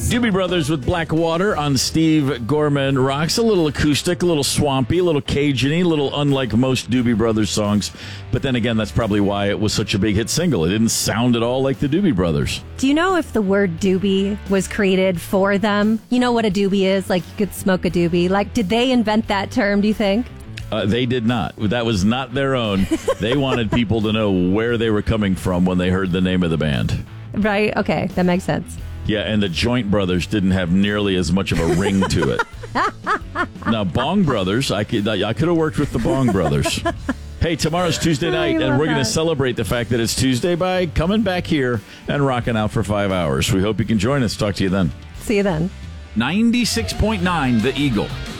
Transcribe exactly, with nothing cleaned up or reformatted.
Doobie Brothers with Black Water on Steve Gorman Rocks. A little acoustic, a little swampy, a little Cajun-y, a little unlike most Doobie Brothers songs. But then again, that's probably why it was such a big hit single. It didn't sound at all like the Doobie Brothers. Do you know if the word doobie was created for them? You know what a doobie is? Like, you could smoke a doobie. Like, did they invent that term, do you think? Uh, they did not. That was not their own. They wanted people to know where they were coming from when they heard the name of the band. Right? Okay, that makes sense. Yeah, and the Joint Brothers didn't have nearly as much of a ring to it. Now, Bong Brothers, I could I could have worked with the Bong Brothers. Hey, tomorrow's Tuesday night, and we're going to celebrate the fact that it's Tuesday by coming back here and rocking out for five hours. We hope you can join us. Talk to you then. See you then. ninety-six point nine The Eagle.